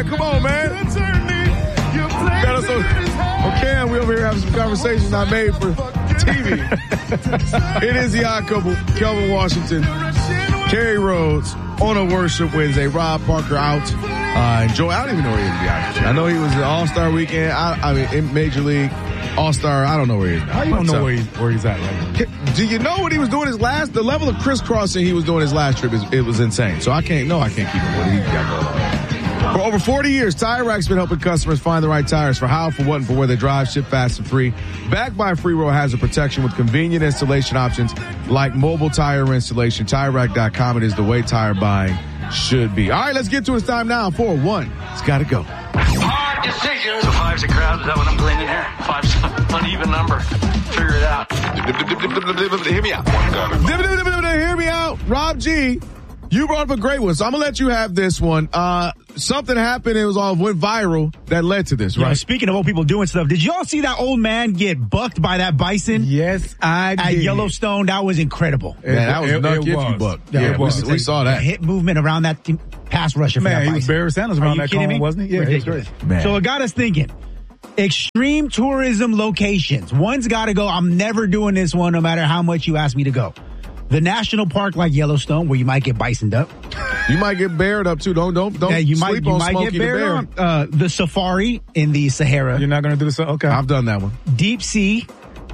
Come on, man. Got us on Cam. We over here having some conversations I made for TV. It is the Odd Couple. Kelvin Washington, Kerry Rhodes on a Worship Wednesday. Rob Parker out. Joe, I don't even know where he is, to be honest with you. I know he was an All-Star weekend. I mean, in Major League All-Star. I don't know where he is. How you don't know where he's at right now? Do you know what he was doing the level of crisscrossing he was doing his last trip it was insane. So I can't keep up with what he got going on. For over 40 years, Tire Rack's been helping customers find the right tires for how, for what, and for where they drive, ship fast and free. Backed by Free Roll Hazard Protection with convenient installation options like mobile tire installation. TireRack.com. It is the way tire buying should be. All right, let's get to it. It's time now for one. It's got to go. Hard decisions. So five's a crowd. Is that what I'm gleaning here? Five's an uneven number. Figure it out. Hear me out. Hear me out. Rob G, you brought up a great one, so I'm going to let you have this one. Something happened. It went viral that led to this, right? Yeah, speaking of old people doing stuff, did y'all see that old man get bucked by that bison? Yes, I did. At Yellowstone, that was incredible. That was nucky if you bucked. Yeah, we saw that. Hip movement around that pass rusher. Man, he was Barry Sanders around that cone, wasn't he? Yeah, ridiculous. So it got us thinking. Extreme tourism locations. One's got to go. I'm never doing this one no matter how much you ask me to go. The national park like Yellowstone, where you might get bisoned up. You might get bared up too. Don't sleep on Smokey the Bear. The safari in the Sahara. You're not going to do this? Okay. I've done that one. Deep sea.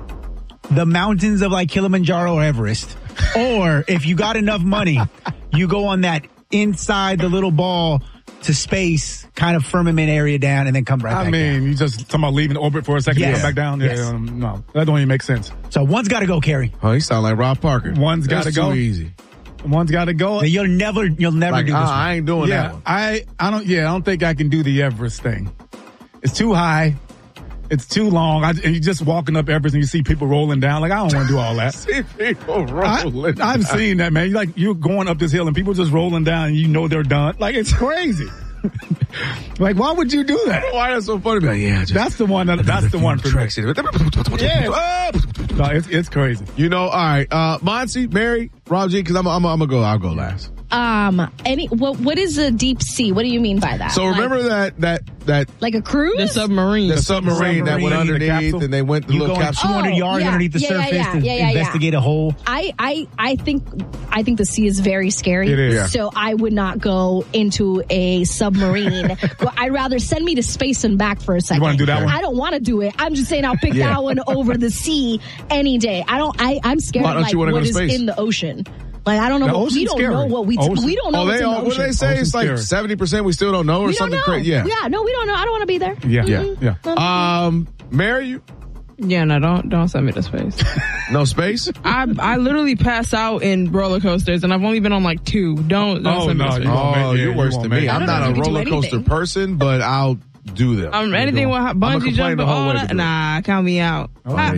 The mountains of like Kilimanjaro or Everest. Or if you got enough money, you go on that inside the little ball to space kind of firmament area down and then come right back down. You just talking about leaving orbit for a second and come back down? Yes. Yeah, no, that don't even make sense. So one's got to go, Kerry. Oh, you sound like Rob Parker. One's got to go. Too easy. One's got to go. You'll never do this one. I ain't doing that one. I don't think I can do the Everest thing. It's too high. It's too long. And you're just walking up Everest and you see people rolling down. Like, I don't want to do all that. See people rolling down. I've seen that, man. You're going up this hill and people just rolling down and you know they're done. Like, it's crazy. Like, why would you do that? Why that's so funny? Like, that's the one for me. Yeah. No, it's crazy. All right. Monty, Mary, Rob G, because I'll go last. What is a deep sea? What do you mean by that? So remember that like a cruise? The submarine that went underneath and they went the little capsule. 200 yards underneath the surface to investigate a hole. I think the sea is very scary. It is. Yeah. So I would not go into a submarine. I'd rather send me to space and back for a second. You want to do that one? I don't want to do it. I'm just saying I'll pick that one over the sea any day. I'm scared of what is in the ocean. Like, I don't know. We don't know what we don't know what's in the ocean. What do they say? It's like 70% we still don't know or something crazy. Yeah. Yeah, no, we don't know. I don't want to be there. Yeah. Mary, you? Yeah, no, don't send me to space. No space? I literally pass out in roller coasters, and I've only been on like 2. Don't send me to space. You're worse than me. I'm not a roller coaster person, but I'll do them. Anything with bungee jumping, all that. Nah, count me out.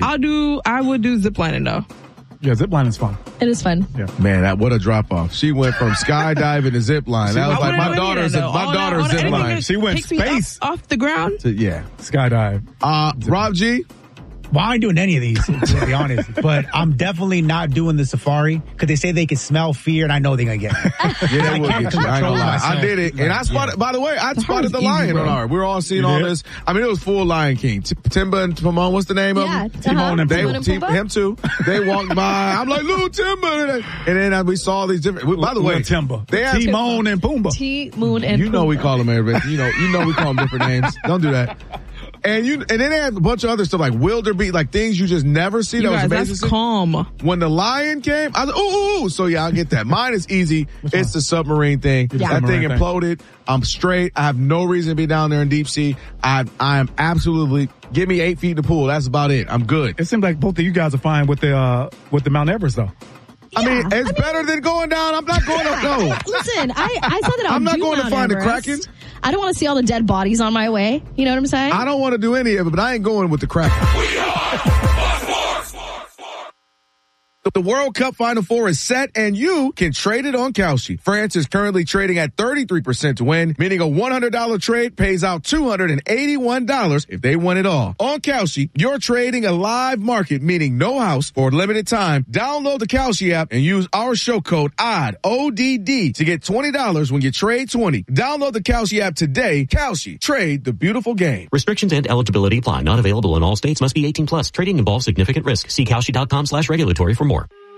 I would do ziplining though. Yeah, ziplining is fun. It is fun. Yeah. Man, what a drop off. She went from skydiving to zipline. That was like my daughter's zipline. She went space off the ground. Skydive. Rob G. Well, I ain't doing any of these, to be honest. But I'm definitely not doing the safari because they say they can smell fear, and I know they're going to get it. Yeah, they will get you. I ain't gonna lie. I did it. And I spotted, by the way, I spotted the lion on our. We're all seeing all this. I mean, it was full Lion King. Timba and Timon, what's the name of them? Timon and Pumbaa. Him too. They walked by. I'm like, little Timba. And then we saw these different. By the way, Timba. Timon and Pumbaa. T-Moon and Pumbaa. You know we call them everybody. You know we call them different names. Don't do that. And then they had a bunch of other stuff like wildebeest, like things you just never see. That was amazing. That's calm. When the lion came, I was like, ooh. So yeah, I'll get that. Mine is easy. It's the submarine thing. That thing imploded. I'm straight. I have no reason to be down there in deep sea. I am absolutely, give me 8 feet in the pool. That's about it. I'm good. It seems like both of you guys are fine with the Mount Everest though. I mean, it's better than going down. I'm not going up, no. Listen, I said that I'm not going to find the Kraken. I don't want to see all the dead bodies on my way. You know what I'm saying? I don't want to do any of it, but I ain't going with the Kraken. The World Cup Final Four is set, and you can trade it on Kalshi. France is currently trading at 33% to win, meaning a $100 trade pays out $281 if they win it all. On Kalshi, you're trading a live market, meaning no house for a limited time. Download the Kalshi app and use our show code ODD, O-D-D, to get $20 when you trade 20. Download the Kalshi app today. Kalshi, trade the beautiful game. Restrictions and eligibility apply. Not available in all states. Must be 18 plus. Trading involves significant risk. See Kalshi.com/regulatory for more.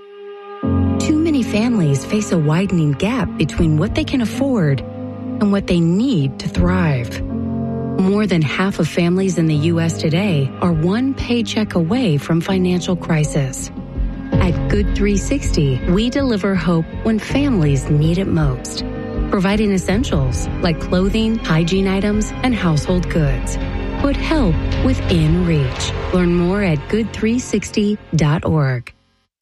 Too many families face a widening gap between what they can afford and what they need to thrive. More than half of families in the U.S. today are one paycheck away from financial crisis. At Good 360, we deliver hope when families need it most, providing essentials like clothing, hygiene items, and household goods. Put help within reach. Learn more at good360.org.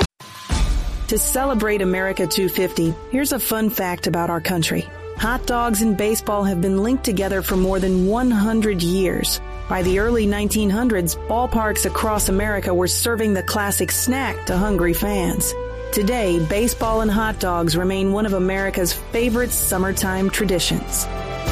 To celebrate America 250, here's a fun fact about our country. Hot dogs and baseball have been linked together for more than 100 years. By the early 1900s, ballparks across America were serving the classic snack to hungry fans. Today, baseball and hot dogs remain one of America's favorite summertime traditions.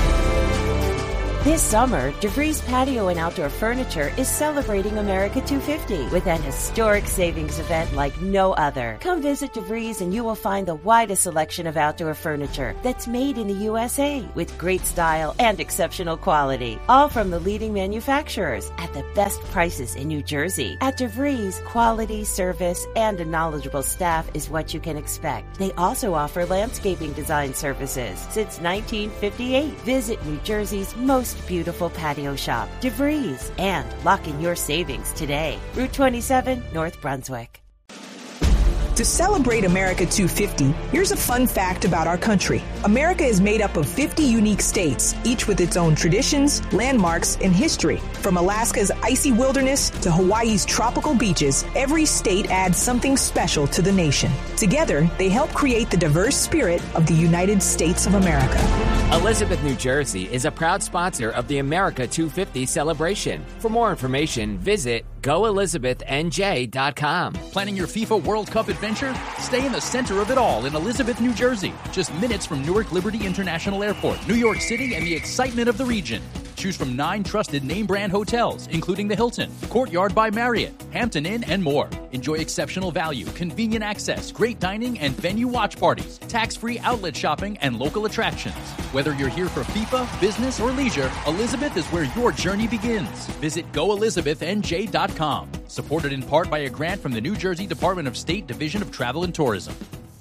This summer, DeVries Patio and Outdoor Furniture is celebrating America 250 with an historic savings event like no other. Come visit DeVries and you will find the widest selection of outdoor furniture that's made in the USA with great style and exceptional quality. All from the leading manufacturers at the best prices in New Jersey. At DeVries, quality, service, and a knowledgeable staff is what you can expect. They also offer landscaping design services since 1958. Visit New Jersey's most beautiful patio shop, DeVries, and lock in your savings today. Route 27, North Brunswick. To celebrate America 250, here's a fun fact about our country. America is made up of 50 unique states, each with its own traditions, landmarks, and history. From Alaska's icy wilderness to Hawaii's tropical beaches, every state adds something special to the nation. Together, they help create the diverse spirit of the United States of America. Elizabeth, New Jersey is a proud sponsor of the America 250 celebration. For more information, visit GoElizabethNJ.com. Planning your FIFA World Cup adventure? Stay in the center of it all in Elizabeth, New Jersey. Just minutes from Newark Liberty International Airport, New York City, and the excitement of the region. Choose from 9 trusted name-brand hotels, including the Hilton, Courtyard by Marriott, Hampton Inn, and more. Enjoy exceptional value, convenient access, great dining, and venue watch parties, tax-free outlet shopping, and local attractions. Whether you're here for FIFA, business, or leisure, Elizabeth is where your journey begins. Visit GoElizabethNJ.com. Supported in part by a grant from the New Jersey Department of State Division of Travel and Tourism.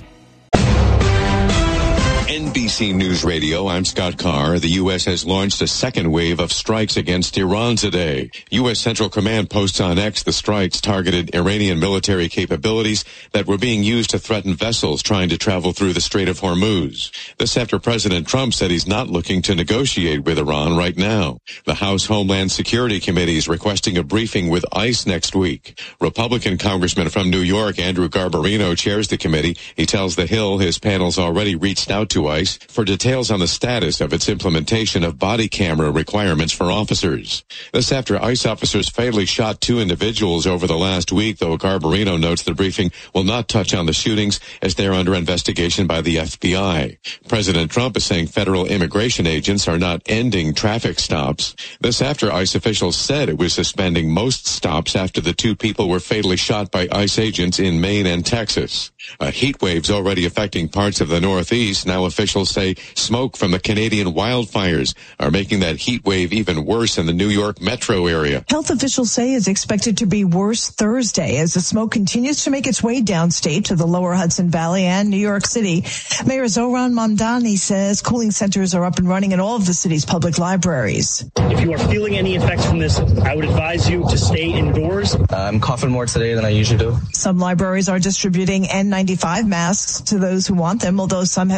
NBC News Radio, I'm Scott Carr. The U.S. has launched a second wave of strikes against Iran today. U.S. Central Command posts on X the strikes targeted Iranian military capabilities that were being used to threaten vessels trying to travel through the Strait of Hormuz. This after President Trump said he's not looking to negotiate with Iran right now. The House Homeland Security Committee is requesting a briefing with ICE next week. Republican Congressman from New York, Andrew Garbarino, chairs the committee. He tells The Hill his panel's already reached out to ICE for details on the status of its implementation of body camera requirements for officers. This after ICE officers fatally shot 2 individuals over the last week, though Garbarino notes the briefing will not touch on the shootings as they are under investigation by the FBI. President Trump is saying federal immigration agents are not ending traffic stops. This after ICE officials said it was suspending most stops after the 2 people were fatally shot by ICE agents in Maine and Texas. A heat wave's already affecting parts of the Northeast. Now officials say smoke from the Canadian wildfires are making that heat wave even worse in the New York metro area. Health officials say it's expected to be worse Thursday as the smoke continues to make its way downstate to the lower Hudson Valley and New York City. Mayor Zohran Mamdani says cooling centers are up and running in all of the city's public libraries. If you are feeling any effects from this, I would advise you to stay indoors. I'm coughing more today than I usually do. Some libraries are distributing N95 masks to those who want them, although some have said it's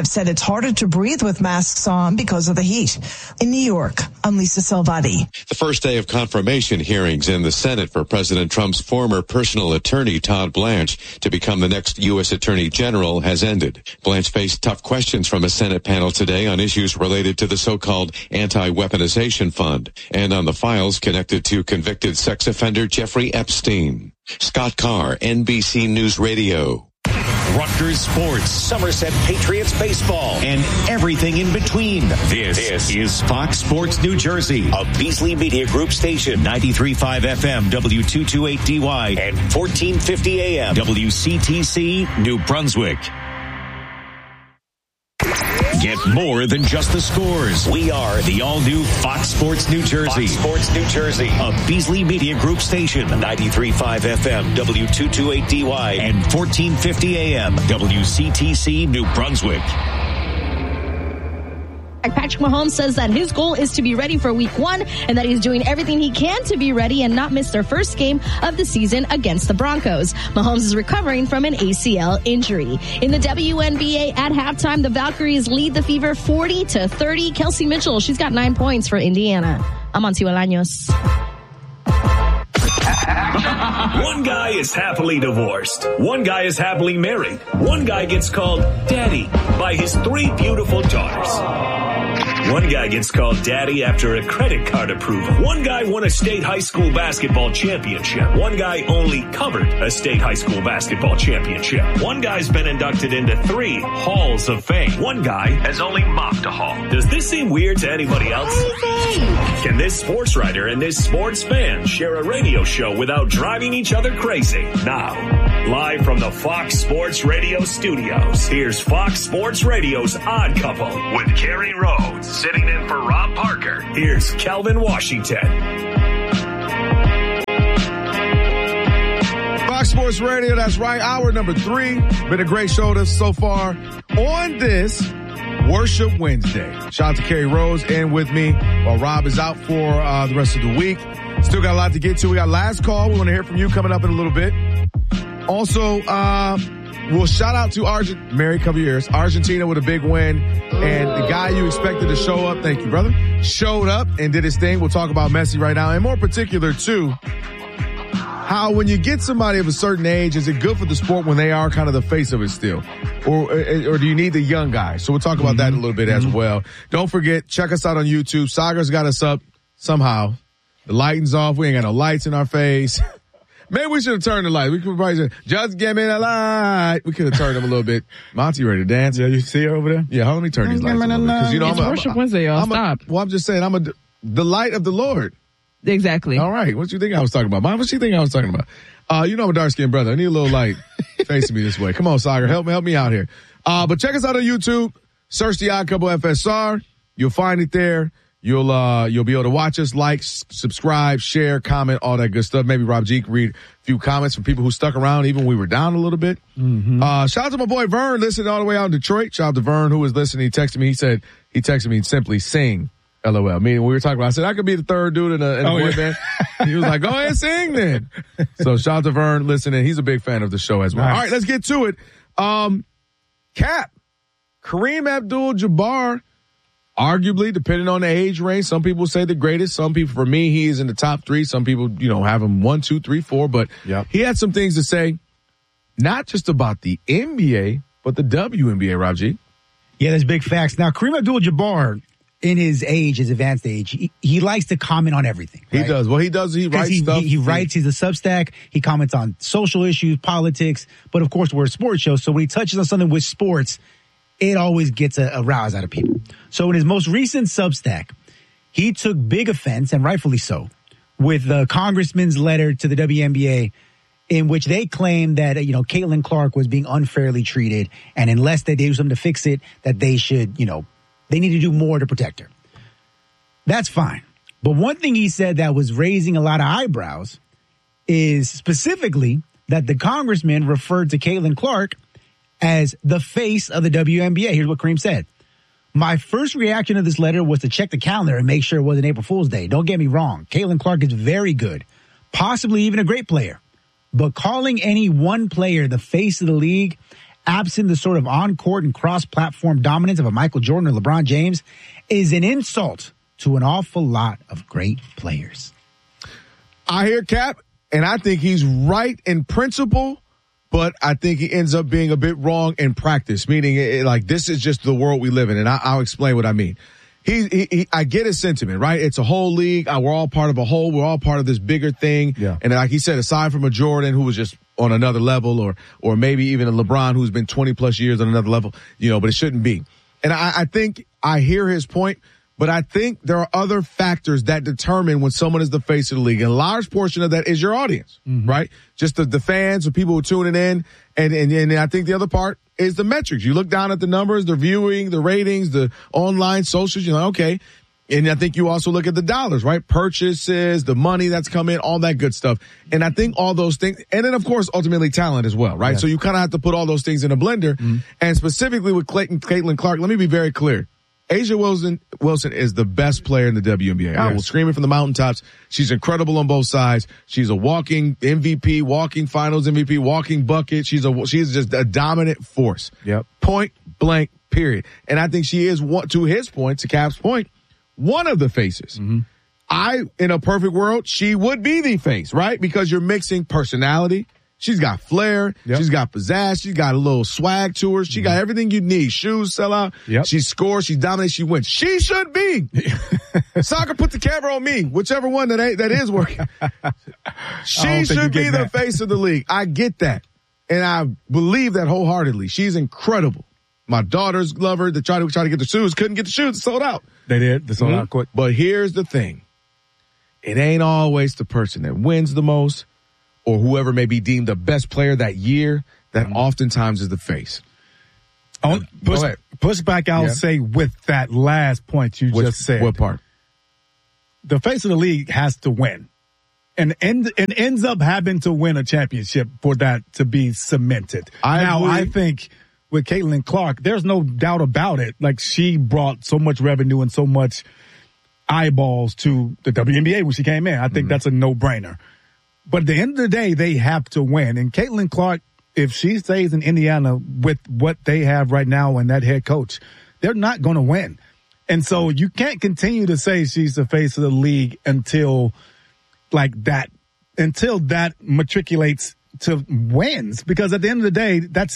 harder to breathe with masks on because of the heat. In New York, I'm Lisa Salvati. The first day of confirmation hearings in the Senate for President Trump's former personal attorney, Todd Blanche, to become the next U.S. Attorney General has ended. Blanche faced tough questions from a Senate panel today on issues related to the so-called anti-weaponization fund and on the files connected to convicted sex offender Jeffrey Epstein. Scott Carr, NBC News Radio. Rutgers Sports, Somerset Patriots baseball, and everything in between. This is Fox Sports New Jersey, a Beasley Media Group station, 93.5 FM, W228DY, and 1450 AM, WCTC, New Brunswick. Get more than just the scores. We are the all-new Fox Sports New Jersey. Fox Sports New Jersey, a Beasley Media Group station, 93.5 FM, W228DY, and 1450 AM, WCTC, New Brunswick. Patrick Mahomes says that his goal is to be ready for week 1 and that he's doing everything he can to be ready and not miss their first game of the season against the Broncos. Mahomes is recovering from an ACL injury. In the WNBA at halftime, the Valkyries lead the Fever 40-30. Kelsey Mitchell, she's got 9 points for Indiana. I'm Auntie Bolaños. One guy is happily divorced. One guy is happily married. One guy gets called daddy by his 3 beautiful daughters. One guy gets called daddy after a credit card approval. One guy won a state high school basketball championship. One guy only covered a state high school basketball championship. One guy's been inducted into 3 halls of fame. One guy has only mopped a hall. Does this seem weird to anybody else? Can this sports writer and this sports fan share a radio show without driving each other crazy? Now, live from the Fox Sports Radio studios, here's Fox Sports Radio's Odd Couple with Carrie Rhodes sitting in for Rob Parker. Here's Kelvin Washington. Fox Sports Radio, that's right. Hour number 3. Been a great show so far on this Worship Wednesday. Shout out to Carrie Rose and with me while Rob is out for the rest of the week. Still got a lot to get to. We got last call. We want to hear from you coming up in a little bit. Also, we'll shout out to Mary Caballeros, Argentina with a big win. And the guy you expected to show up, thank you, brother, showed up and did his thing. We'll talk about Messi right now. And more particular, too, how when you get somebody of a certain age, is it good for the sport when they are kind of the face of it still? Or do you need the young guy? So we'll talk about that a little bit as well. Don't forget, check us out on YouTube. Saga's got us up somehow. The lighting's off. We ain't got no lights in our face. Maybe we should have turned the light. We could probably say, just give me the light. We could have turned them a little bit. Monty ready to dance? Yeah, you see her over there? Yeah, let me turn these lights a little bit. Because, it's Worship Wednesday, y'all. Stop. I'm just saying, the light of the Lord. Exactly. All right. What you think I was talking about? Mom, what you think I was talking about? I'm a dark-skinned brother. I need a little light facing me this way. Come on, Sagar. Help me out here. But check us out on YouTube. Search The Odd Couple FSR. You'll find it there. You'll be able to watch us, like, subscribe, share, comment, all that good stuff. Maybe Rob G can read a few comments from people who stuck around even when we were down a little bit. Mm-hmm. Shout out to my boy Vern, listening all the way out in Detroit. Shout out to Vern, who was listening. He texted me simply sing, LOL. Meaning we were talking about, I said, I could be the third dude in a boy band. He was like, go ahead and sing then. So shout out to Vern listening. He's a big fan of the show as well. Nice. All right, let's get to it. Cap, Kareem Abdul-Jabbar, arguably, depending on the age range, some people say the greatest. Some people, for me, he is in the top 3. Some people, have him 1, 2, 3, 4. But he had some things to say, not just about the NBA, but the WNBA, Rob G. Yeah, there's big facts. Now, Kareem Abdul-Jabbar, in his advanced age, he likes to comment on everything. Right? He does. Well, he does. He writes stuff. He writes. He's a Substack. He comments on social issues, politics. But, of course, we're a sports show. So when he touches on something with sports, it always gets a rouse out of people. So in his most recent Substack, he took big offense, and rightfully so, with the congressman's letter to the WNBA in which they claimed that, Caitlin Clark was being unfairly treated, and unless they do something to fix it, that they should, they need to do more to protect her. That's fine. But one thing he said that was raising a lot of eyebrows is specifically that the congressman referred to Caitlin Clark as the face of the WNBA. Here's what Kareem said. My first reaction to this letter was to check the calendar and make sure it wasn't April Fool's Day. Don't get me wrong. Caitlin Clark is very good, possibly even a great player. But calling any one player the face of the league absent the sort of on-court and cross-platform dominance of a Michael Jordan or LeBron James, is an insult to an awful lot of great players. I hear Cap, and I think he's right in principle, but I think he ends up being a bit wrong in practice, meaning like this is just the world we live in, and I'll explain what I mean. I get his sentiment, right? It's a whole league. We're all part of a whole. We're all part of this bigger thing. Yeah. And like he said, aside from a Jordan who was just on another level, or maybe even a LeBron who's been 20 plus years on another level, but it shouldn't be. And I think I hear his point, but I think there are other factors that determine when someone is the face of the league. And a large portion of that is your audience, right? Just the fans, the people who are tuning in. And I think the other part is the metrics. You look down at the numbers, the viewing, the ratings, the online socials, you're like, okay. And I think you also look at the dollars, right? Purchases, the money that's come in, all that good stuff. And I think all those things, and then of course, ultimately talent as well, right? Yes. So you kind of have to put all those things in a blender. And specifically with Caitlin Clark, let me be very clear. A'ja Wilson is the best player in the WNBA. Yes. I will scream it from the mountaintops. She's incredible on both sides. She's a walking MVP, walking finals MVP, walking bucket. She's just a dominant force. Yep. Point blank, period. And I think she is, to his point, to Cap's point, one of the faces. In a perfect world, she would be the face, right? Because you're mixing personality. She's got flair. Yep. She's got pizzazz. She's got a little swag to her. She got everything you need. Shoes sell out. Yep. She scores. She dominates. She wins. She should be. Soccer put the camera on me. Whichever one that is working. She should be the face of the league. I get that. And I believe that wholeheartedly. She's incredible. My daughters love her. They tried to get the shoes. Couldn't get the shoes. Sold out. They did. They sold out quick. But here's the thing. It ain't always the person that wins the most, or whoever may be deemed the best player that year, that oftentimes is the face. Push back, I'll say, with that last point you just said. What part? The face of the league has to win. And ends up having to win a championship for that to be cemented. I think with Caitlin Clark, there's no doubt about it. Like, she brought so much revenue and so much eyeballs to the WNBA when she came in. I think that's a no-brainer. But at the end of the day, they have to win. And Caitlin Clark, if she stays in Indiana with what they have right now and that head coach, they're not going to win. And so you can't continue to say she's the face of the league until that matriculates to wins. Because at the end of the day, that's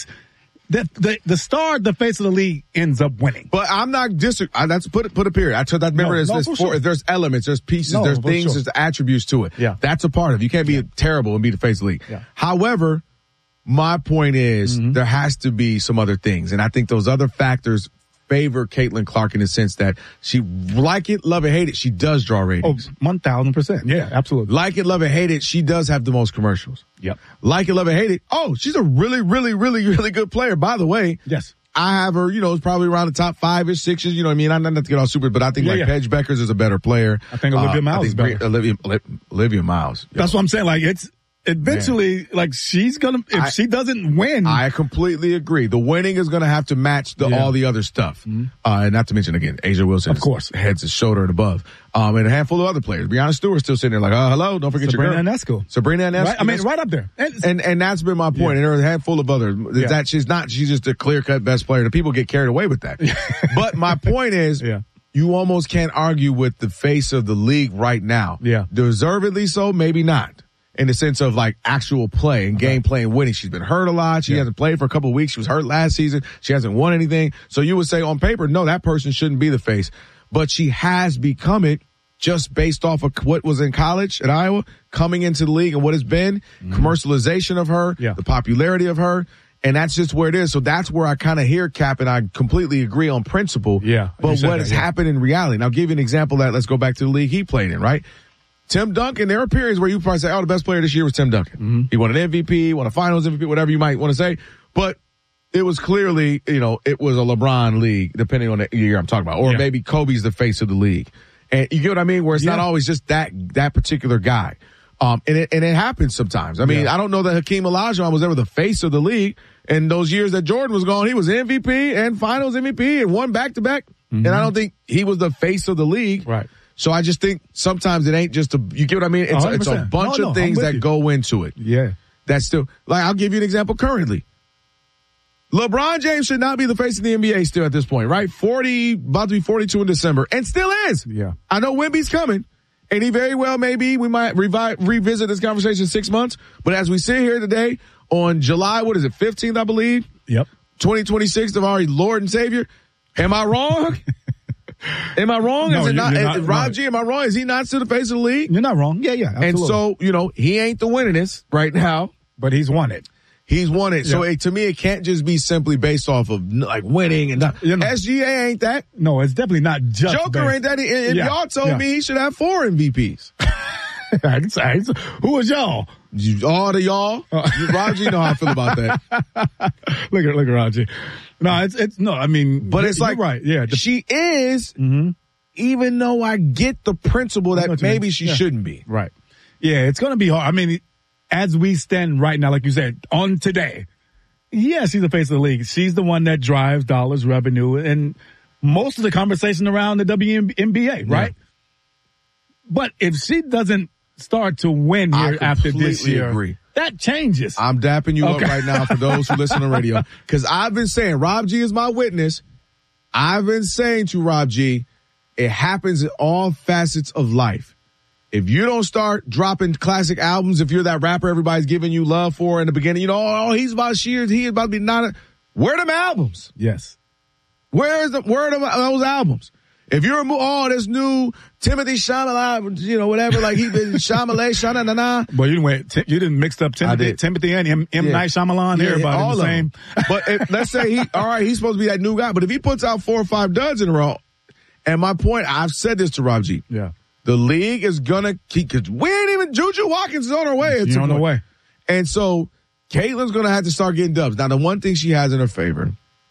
the star, the face of the league, ends up winning. But I'm not disagreeing. That's put a period. I told that. Remember, there's elements, there's pieces, there's things, there's attributes to it. Yeah, that's a part of it. You can't be terrible and be the face of the league. Yeah. However, my point is there has to be some other things, and I think those other factors favor Caitlin Clark in the sense that she, like it, love it, hate it, she does draw ratings. 1,000%. Yeah, absolutely. Like it, love it, hate it, she does have the most commercials. Yep. Like it, love it, hate it. Oh, she's a really, really, really, really good player. By the way. Yes. I have her, it's probably around the top 5-ish, 6-ish, you know what I mean? I'm not to get all super, but I think Paige Beckers is a better player. I think Olivia Miles is better. Olivia Miles. That's what I'm saying. Like, it's eventually, she's gonna, if she doesn't win. I completely agree. The winning is gonna have to match all the other stuff. And not to mention, again, A'ja Wilson, of course, heads and shoulder and above. And a handful of other players. Brianna Stewart's still sitting there like, hello, don't forget Sabrina your girl. Ionescu. Sabrina Ionescu. Right? I mean, right up there. And that's been my point. And there are a handful of others. That she's just a clear-cut best player. The people get carried away with that. But my point is, you almost can't argue with the face of the league right now. Yeah. Deservedly so, maybe not. In the sense of actual play and gameplay and winning. She's been hurt a lot. She hasn't played for a couple of weeks. She was hurt last season. She hasn't won anything. So you would say on paper, no, that person shouldn't be the face. But she has become it just based off of what was in college at Iowa, coming into the league and what has been, commercialization of her, the popularity of her. And that's just where it is. So that's where I kind of hear Cap, and I completely agree on principle. Yeah. But what has happened in reality? Now, I'll give you an example that let's go back to the league he played in, right? Tim Duncan, there are periods where you probably say, the best player this year was Tim Duncan. He won an MVP, won a finals MVP, whatever you might want to say. But it was clearly, it was a LeBron league, depending on the year I'm talking about. Or maybe Kobe's the face of the league. And you get what I mean? Where it's not always just that particular guy. And it happens sometimes. I mean, I don't know that Hakeem Olajuwon was ever the face of the league. And those years that Jordan was gone, he was MVP and finals MVP and won back-to-back. And I don't think he was the face of the league. Right. So I just think sometimes it ain't just you get what I mean? It's a bunch of things that go into it. Yeah. That's still, I'll give you an example currently. LeBron James should not be the face of the NBA still at this point, right? 40, about to be 42 in December, and still is. Yeah. I know Wemby's coming, and he very well may be. We might revisit this conversation in 6 months, but as we sit here today on July, 15th, I believe? Yep. 2026 of our Lord and Savior. Am I wrong? Am I wrong? No, is it not Rob no. G, am I wrong? Is he not still the face of the league? You're not wrong. Yeah, absolutely. And so, he ain't the winningest right now. But he's won it. He's won it. Yeah. So to me, it can't just be simply based off of like winning and SGA ain't that. No, it's definitely not just Joker ain't that. And y'all told me he should have 4 MVPs. Who was y'all? All the y'all. Rob G know how I feel about that. Look at Rob G. No, it's no. I mean, but it's like right. Yeah, she is. Mm-hmm. Even though I get the principle that maybe she shouldn't be. Right. Yeah, it's going to be hard. I mean, as we stand right now, like you said, on today, she's the face of the league. She's the one that drives dollars, revenue, and most of the conversation around the WNBA, right? But if she doesn't start to win here after this year, agree. That changes. I'm dapping you up right now for those who listen on radio. Because I've been saying, Rob G is my witness. I've been saying to Rob G, it happens in all facets of life. If you don't start dropping classic albums, if you're that rapper everybody's giving you love for in the beginning, he's about shears, he is about to be not. Where are them albums? Yes. Where are those albums? If you're this new Timothy Chalamet, whatever, like he been Chalamet, Sha-na-na-na. Well, you didn't mix up Timothy and M. Night Shyamalan. Everybody all the same. But let's say he's supposed to be that new guy. But if he puts out 4 or 5 duds in a row, and my point, I've said this to Rob G. Yeah. The league is gonna keep, cause we ain't even, Juju Watkins is on her way. She's on her way. And so, Caitlin's gonna have to start getting dubs. Now, the one thing she has in her favor,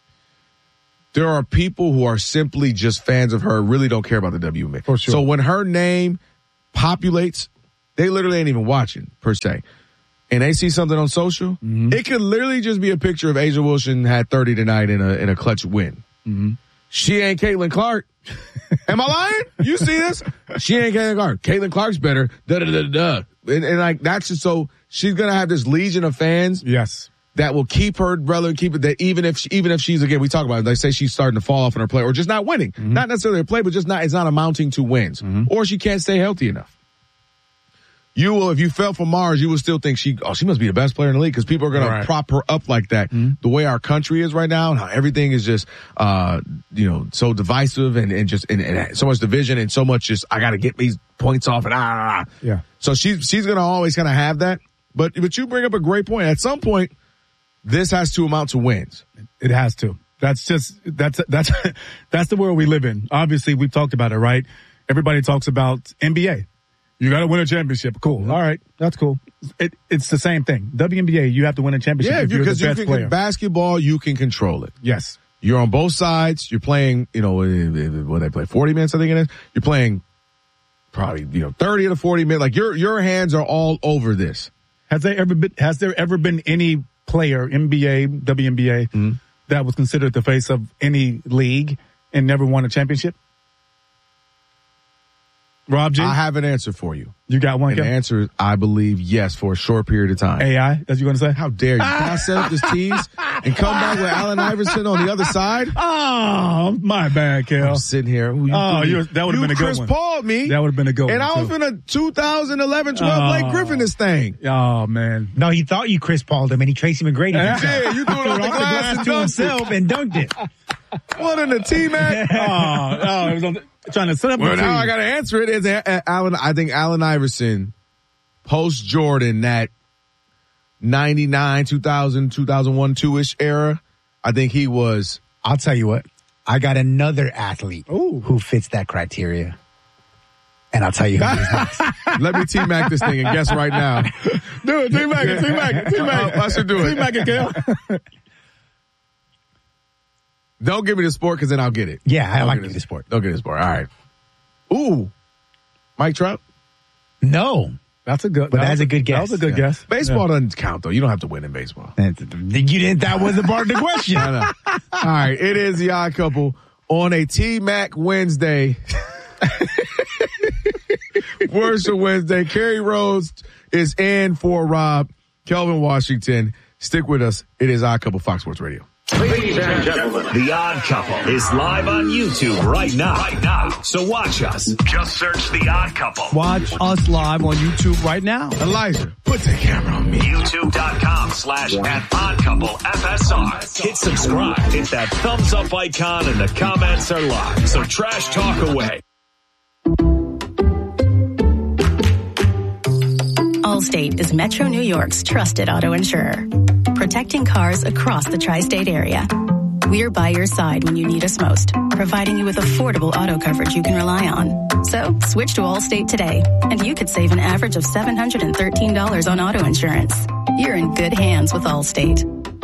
there are people who are simply just fans of her, really don't care about the WNBA. For sure. So when her name populates, they literally ain't even watching, per se. And they see something on social, it could literally just be a picture of A'ja Wilson had 30 tonight in a clutch win. Mm-hmm. She ain't Caitlin Clark. Am I lying? You see this? She ain't Caitlin Clark. Caitlin Clark's better. And like, that's just so she's going to have this legion of fans. Yes. That will keep her relevant, keep it that even if she's, again, we talk about it, they say she's starting to fall off in her play or just not winning. Mm-hmm. Not necessarily her play, but it's not amounting to wins. Mm-hmm. Or she can't stay healthy enough. You will, if you fell from Mars, you will still think she must be the best player in the league because people are going to prop her up like that. Mm-hmm. The way our country is right now and how everything is just, so divisive and just, and so much division and so much just, I got to get these points off and Yeah. So she's going to always kind of have that. But you bring up a great point. At some point, this has to amount to wins. It has to. That's the world we live in. Obviously, we've talked about it, right? Everybody talks about NBA. You got to win a championship. Cool. Mm-hmm. All right. That's cool. It's the same thing. WNBA, you have to win a championship. Yeah, if you're the best player. Basketball, you can control it. Yes. You're on both sides. You're playing, what they play, 40 minutes, I think it is. You're playing probably, 30 to 40 minutes. Like your hands are all over this. Has there ever been any player, NBA, WNBA, that was considered the face of any league and never won a championship? Rob G? I have an answer for you. You got one? And the answer is, I believe, yes, for a short period of time. AI, that's you going to say? How dare you? Can I set up this tease and come back with Allen Iverson on the other side? Oh, my bad, Kel. I'm sitting here. That would have been a good one. You Chris Paul'd me. That would have been a good one. And I was in a 2011-12 Blake Griffin this thing. Oh, man. No, he thought you Chris Paul'd him and he Tracy McGrady. Yeah, you threw it off the glass to himself and dunked it. What in the T-Mac? It was on trying to set up. Well, now I got to answer it. Is I think Allen Iverson, post Jordan, that 99, 2000, 2001, 2-ish era. I think he was. I'll tell you what. I got another athlete who fits that criteria. And I'll tell you who he's next. Let me T-Mac this thing and guess right now. Do it. T-Mac. I should do it. T-Mac and Kel. Don't give me the sport because then I'll get it. Yeah, I like the sport. Don't get the sport. All right. Ooh. Mike Trout? No. That's a good guess. That was a good guess. Baseball doesn't count, though. You don't have to win in baseball. You didn't. That wasn't part of the question. I know. All right. It is the Odd Couple on a T-Mac Wednesday. Worship Wednesday. Kerry Rhodes is in for Rob. Kelvin Washington. Stick with us. It is Odd Couple, Fox Sports Radio. Ladies and gentlemen, The Odd Couple is live on YouTube right now. So watch us. Just search The Odd Couple. Watch us live on YouTube right now. Elijah, put the camera on me. YouTube.com/@oddcouplefsr. Hit subscribe. Hit that thumbs up icon and the comments are live. So trash talk away. Allstate is Metro New York's trusted auto insurer, protecting cars across the tri-state area. We're by your side when you need us most, providing you with affordable auto coverage you can rely on. So switch to Allstate today, and you could save an average of $713 on auto insurance. You're in good hands with Allstate.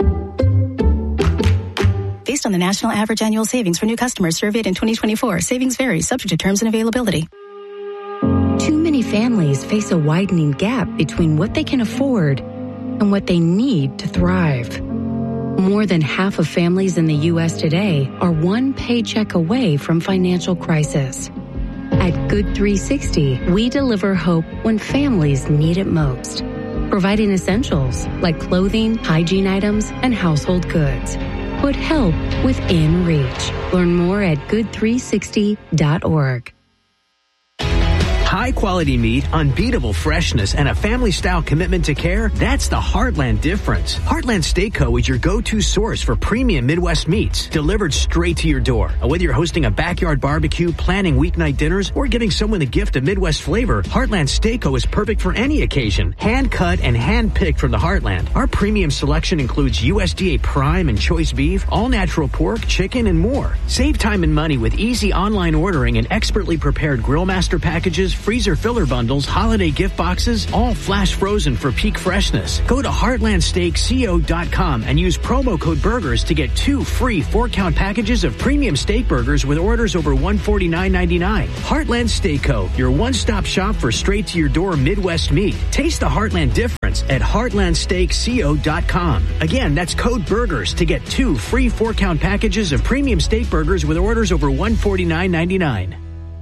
Based on the national average annual savings for new customers surveyed in 2024, savings vary, subject to terms and availability. Too many families face a widening gap between what they can afford and what they need to thrive. More than half of families in the U.S. today are one paycheck away from financial crisis. At Good 360, we deliver hope when families need it most, providing essentials like clothing, hygiene items, and household goods. Put help within reach. Learn more at good360.org. High-quality meat, unbeatable freshness, and a family-style commitment to care, that's the Heartland difference. Heartland Steak Co. is your go-to source for premium Midwest meats, delivered straight to your door. Whether you're hosting a backyard barbecue, planning weeknight dinners, or giving someone a gift of Midwest flavor, Heartland Steak Co. is perfect for any occasion. Hand-cut and hand-picked from the Heartland. Our premium selection includes USDA prime and choice beef, all-natural pork, chicken, and more. Save time and money with easy online ordering and expertly prepared Grill Master packages, freezer filler bundles, holiday gift boxes, all flash frozen for peak freshness. Go to heartlandsteakco.com and use promo code BURGERS to get 2 free 4-count packages of premium steak burgers with orders over $149.99. Heartland Steak Co., your one-stop shop for straight-to-your-door Midwest meat. Taste the Heartland difference at heartlandsteakco.com. Again, that's code BURGERS to get 2 free 4-count packages of premium steak burgers with orders over $149.99.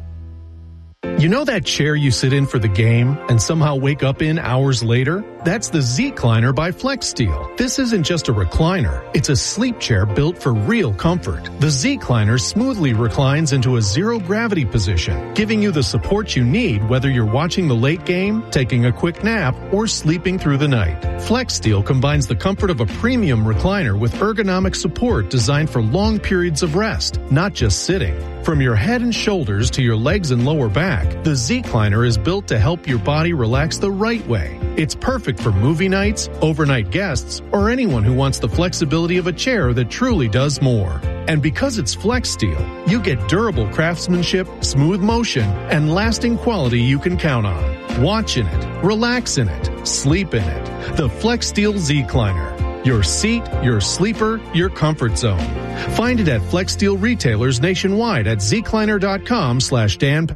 You know that chair you sit in for the game and somehow wake up in hours later? That's the Z-Cliner by FlexSteel. This isn't just a recliner. It's a sleep chair built for real comfort. The Z-Cliner smoothly reclines into a zero-gravity position, giving you the support you need whether you're watching the late game, taking a quick nap, or sleeping through the night. FlexSteel combines the comfort of a premium recliner with ergonomic support designed for long periods of rest, not just sitting. From your head and shoulders to your legs and lower back, the Z-Cliner is built to help your body relax the right way. It's perfect for movie nights, overnight guests, or anyone who wants the flexibility of a chair that truly does more. And because it's FlexSteel, you get durable craftsmanship, smooth motion, and lasting quality you can count on. Watch in it, relax in it, sleep in it. The FlexSteel Z-Cliner. Your seat, your sleeper, your comfort zone. Find it at FlexSteel retailers nationwide at zcliner.com/Dan.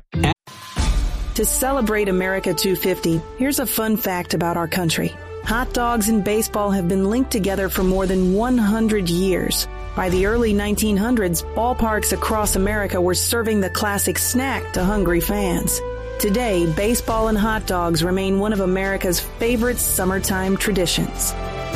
To celebrate America 250, here's a fun fact about our country. Hot dogs and baseball have been linked together for more than 100 years. By the early 1900s, ballparks across America were serving the classic snack to hungry fans. Today, baseball and hot dogs remain one of America's favorite summertime traditions.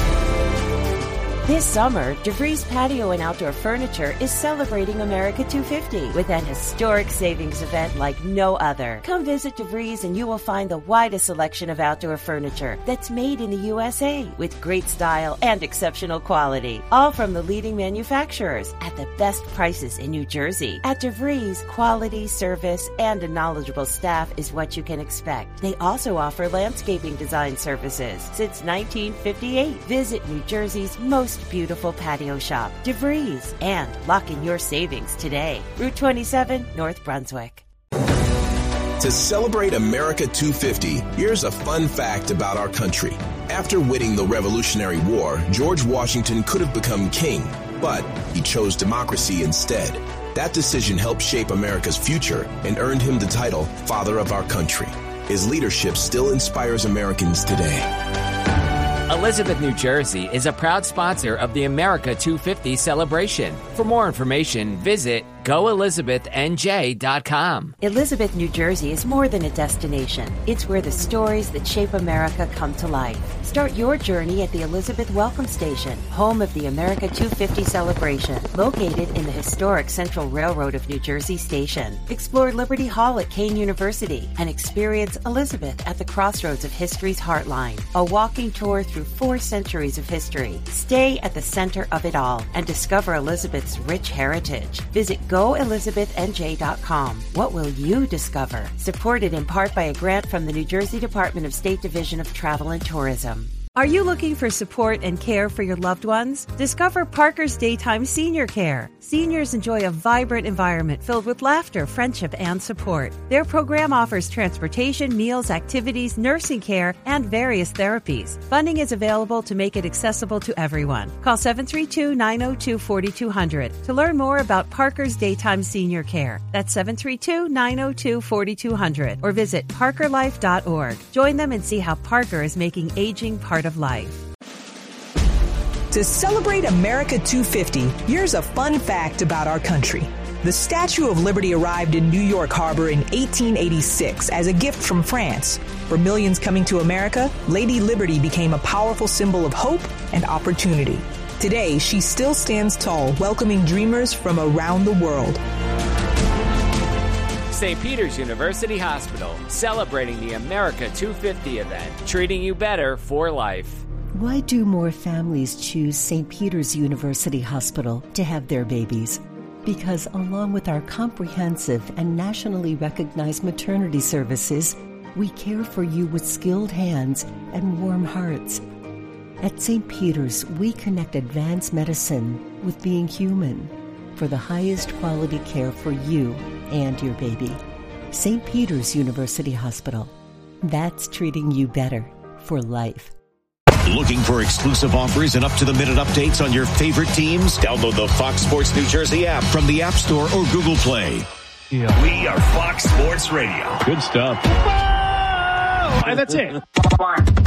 This summer, DeVries Patio and Outdoor Furniture is celebrating America 250 with an historic savings event like no other. Come visit DeVries and you will find the widest selection of outdoor furniture that's made in the USA with great style and exceptional quality. All from the leading manufacturers at the best prices in New Jersey. At DeVries, quality, service, and a knowledgeable staff is what you can expect. They also offer landscaping design services since 1958. Visit New Jersey's most beautiful patio shop, DeVries, and lock in your savings today. Route 27, North Brunswick. To celebrate America 250, here's a fun fact about our country. After winning the Revolutionary War, George Washington could have become king, but he chose democracy instead. That decision helped shape America's future and earned him the title Father of Our Country. His leadership still inspires Americans today. Elizabeth, New Jersey is a proud sponsor of the America 250 celebration. For more information, visit goelizabethnj.com. Elizabeth, New Jersey is more than a destination. It's where the stories that shape America come to life. Start your journey at the Elizabeth Welcome Station, home of the America 250 celebration, located in the historic Central Railroad of New Jersey Station. Explore Liberty Hall at Kean University and experience Elizabeth at the crossroads of history's heartline. A walking tour through 4 centuries of history. Stay at the center of it all and discover Elizabeth's rich heritage. Visit goelizabethnj.com. What will you discover? Supported in part by a grant from the New Jersey Department of State Division of Travel and Tourism. Are you looking for support and care for your loved ones? Discover Parker's Daytime Senior Care. Seniors enjoy a vibrant environment filled with laughter, friendship, and support. Their program offers transportation, meals, activities, nursing care, and various therapies. Funding is available to make it accessible to everyone. Call 732-902-4200 to learn more about Parker's Daytime Senior Care. That's 732-902-4200 or visit parkerlife.org. Join them and see how Parker is making aging part of life. To celebrate America 250, here's a fun fact about our country. The Statue of Liberty arrived in New York Harbor in 1886 as a gift from France. For millions coming to America, Lady Liberty became a powerful symbol of hope and opportunity. Today, she still stands tall, welcoming dreamers from around the world. St. Peter's University Hospital, celebrating the America 250 event, treating you better for life. Why do more families choose St. Peter's University Hospital to have their babies? Because along with our comprehensive and nationally recognized maternity services, we care for you with skilled hands and warm hearts. At St. Peter's, we connect advanced medicine with being human for the highest quality care for you and your baby. St. Peter's University Hospital. That's treating you better for life. Looking for exclusive offers and up-to-the-minute updates on your favorite teams? Download the Fox Sports New Jersey app from the App Store or Google Play. Yeah. We are Fox Sports Radio. Good stuff. Whoa! And that's it.